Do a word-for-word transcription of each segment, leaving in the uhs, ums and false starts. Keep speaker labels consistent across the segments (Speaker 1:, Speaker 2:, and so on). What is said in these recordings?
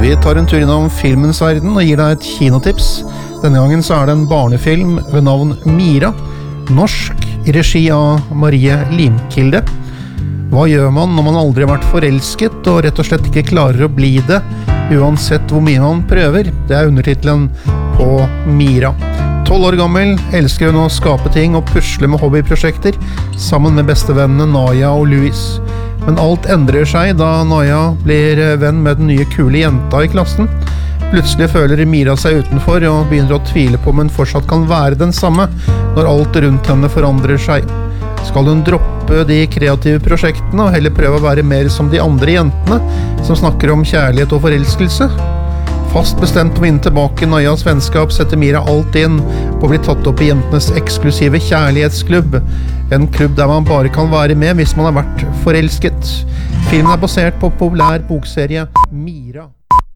Speaker 1: Vi tar en tur innom filmens verden og gir deg et kinotips. Denne gangen så er det en barnefilm ved navn Mira, norsk, i regi av Marie Limkilde. Hva gjør man når man aldri har vært forelsket og rett og slett ikke klarer å bli det, uansett hvor mye man prøver? Det er undertitelen på Mira. tolv år gammel elsker hun å skape ting og pusle med hobbyprosjekter sammen med bestevennene Naya og Louis. Men alt endrer seg da Naya blir venn med den nye kule jenta i klassen. Plutselig føler Mira seg utenfor og begynner å tvile på om hun fortsatt kan være den samme når alt rundt henne forandrer seg. Skal hun droppe de kreative prosjektene og heller prøve å være mer som de andre jentene som snakker om kjærlighet og forelskelse? Fast bestemt på å vinne tilbake Nayas vennskap setter Mira alt inn på å bli tatt opp i jentenes eksklusive kjærlighetsklubb. En klubb der man bare kan være med hvis man har vært forelsket. Filmen er basert på populær bokserie Mira.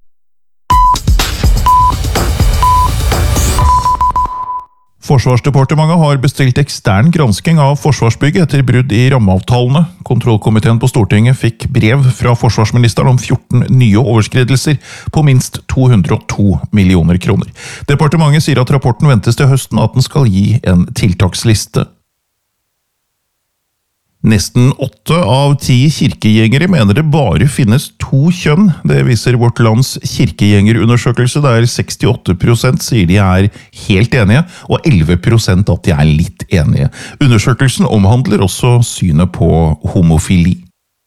Speaker 2: Forsvarsdepartementet har bestilt ekstern gransking av Forsvarsbygget etter brudd i rammeavtalene. Kontrollkomiteen på Stortinget fikk brev fra forsvarsministeren om fjorten nye overskridelser på minst to hundre og to millioner kroner. Departementet sier at rapporten ventes til høsten, at den skal gi en tiltaksliste. Nesten åtte av ti kirkegjengere mener det bare finnes to kjønn. Det viser Vårt Lands kirkegjengerundersøkelse, der sekstiåtte prosent sier de er helt enige, og elleve prosent at de er litt enige. Undersøkelsen omhandler også synet på homofili.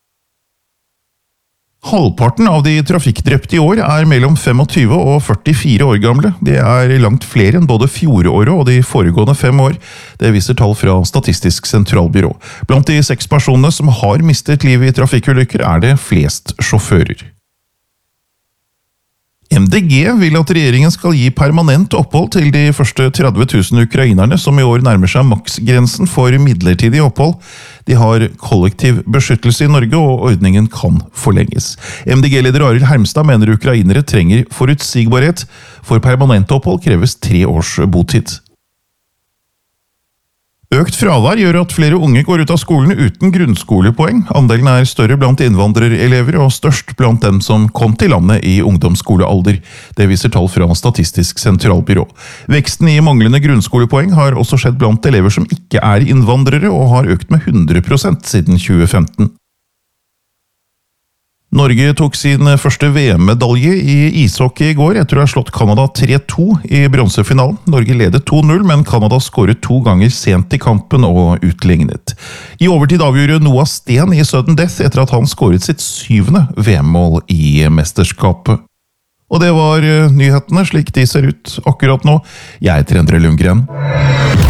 Speaker 2: Halvparten av de trafikkdrepte i år er mellom tjuefem og førtifire år gamle. Det er langt flere enn både fjoråret og de foregående fem år. Det viser tall fra Statistisk sentralbyrå. Blant de seks personene som har mistet livet i trafikkulykker er det flest sjåfører. M D G vil at regjeringen skal gi permanent opphold til de første tretti tusen ukrainerne som i år nærmer seg maksgrensen for midlertidig opphold. De har kollektiv beskyttelse i Norge, og ordningen kan forlenges. M D G-leder Arild Hermstad mener ukrainere trenger forutsigbarhet. For permanent opphold kreves tre års botid. Økt fravær gjør at flere unge går ut av skolen uten grunnskolepoeng. Andelen er større blant innvandrerelever og størst blant dem som kom til landet i ungdomsskolealder. Det viser tall fra Statistisk sentralbyrå. Veksten i manglende grunnskolepoeng har også skjedd blant elever som ikke er innvandrere, og har økt med hundre prosent siden tjue femten. Norge tok sin første V M-medalje i ishockey i går etter å ha slått Canada tre to i bronsefinalen. Norge ledet to null, men Canada skåret to ganger sent i kampen og utlignet. I overtid avgjorde Noah Sten i sudden death etter at han skåret sitt syvende V M-mål i mesterskapet. Og det var nyhetene slik de ser ut akkurat nå. Jeg heter Endre Lundgren.